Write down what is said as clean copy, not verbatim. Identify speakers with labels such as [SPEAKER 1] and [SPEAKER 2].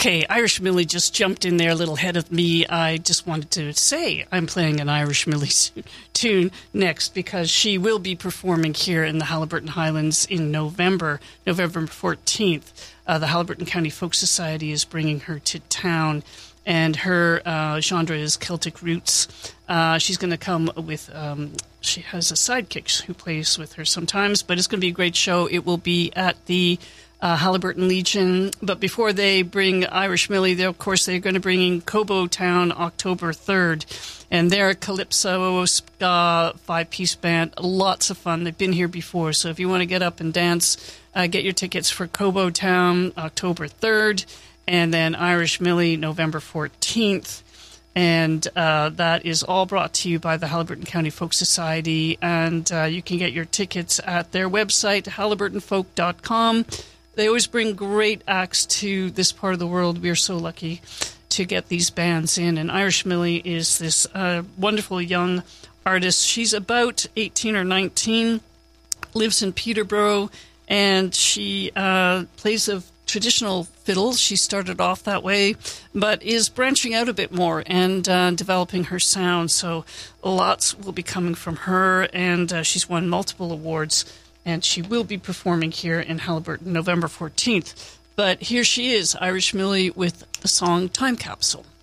[SPEAKER 1] Okay, Irish Millie just jumped in there a little ahead of me. I just wanted to say I'm playing an Irish Millie tune next because she will be performing here in the Haliburton Highlands in November 14th. The Haliburton County Folk Society is bringing her to town, and her genre is Celtic roots. She's going to come with, she has a sidekick who plays with her sometimes, but it's going to be a great show. It will be at the Haliburton Legion. But before they bring Irish Millie, they're going to bring in Cobo Town October 3rd. And they're a calypso, ska, 5-piece band. Lots of fun. They've been here before. So if you want to get up and dance, get your tickets for Cobo Town October 3rd. And then Irish Millie November 14th. And that is all brought to you by the Haliburton County Folk Society. And you can get your tickets at their website, haliburtonfolk.com. They always bring great acts to this part of the world. We are so lucky to get these bands in. And Irish Millie is this wonderful young artist. She's about 18 or 19, lives in Peterborough, and she plays a traditional fiddle. She started off that way, but is branching out a bit more and developing her sound. So lots will be coming from her, and she's won multiple awards. And she will be performing here in Haliburton November 14th. But here she is, Irish Millie, with the song Time Capsule.